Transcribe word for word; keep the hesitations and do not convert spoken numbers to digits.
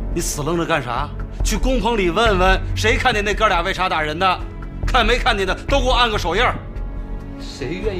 你死愣着干啥？去工棚里问问，谁看见那哥俩为啥打人的？看没看见的都给我按个手印。 谁愿意？